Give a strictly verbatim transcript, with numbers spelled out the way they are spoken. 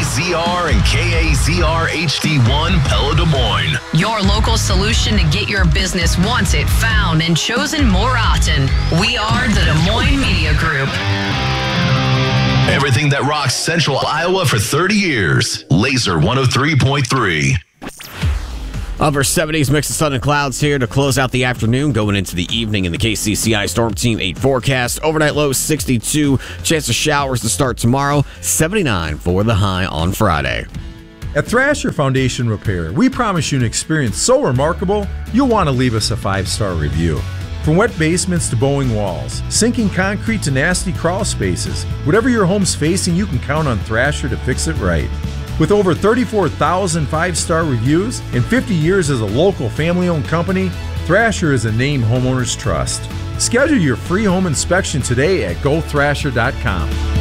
Z R and K A Z R H D one Pella Des Moines. Your local solution to get your business wanted, found, and chosen more often. We are the Des Moines Media Group. Everything that rocks Central Iowa for thirty years. Laser one oh three point three. Upper seventies, mix of sun and clouds here to close out the afternoon, going into the evening in the K C C I Storm Team eight forecast. Overnight low sixty-two, chance of showers to start tomorrow, seventy-nine for the high on Friday. At Thrasher Foundation Repair, we promise you an experience so remarkable, you'll want to leave us a five-star review. From wet basements to bowing walls, sinking concrete to nasty crawl spaces, whatever your home's facing, you can count on Thrasher to fix it right. With over thirty-four thousand five-star reviews and fifty years as a local family-owned company, Thrasher is a name homeowners trust. Schedule your free home inspection today at go thrasher dot com.